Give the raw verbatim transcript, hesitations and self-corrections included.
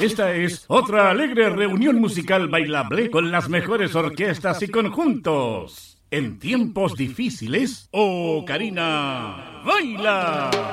Esta es otra alegre reunión musical bailable con las mejores orquestas y conjuntos. En tiempos difíciles, ¡oh, Karina, baila!